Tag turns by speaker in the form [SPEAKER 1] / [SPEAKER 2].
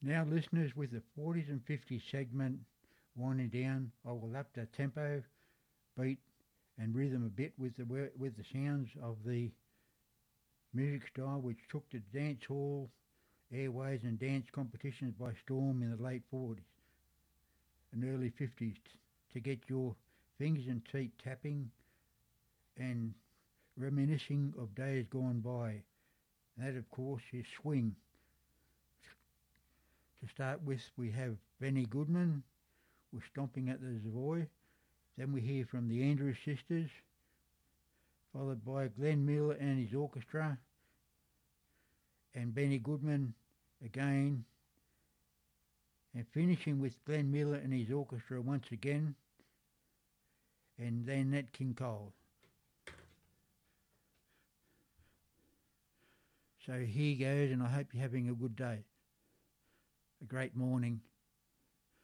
[SPEAKER 1] Now, listeners, with the 40s and 50s segment winding down, I will up the tempo, beat, and rhythm a bit with the sounds of the music style which took the dance hall airways and dance competitions by storm in the late 40s and early 50s to get your fingers and feet tapping and reminiscing of days gone by. And that, of course, is swing. To start with, we have Benny Goodman with Stomping at the Savoy. Then we hear from the Andrews Sisters, followed by Glenn Miller and his orchestra, and Benny Goodman again, and finishing with Glenn Miller and his orchestra once again, and then Nat King Cole. So here goes, and I hope you're having a good day, a great morning.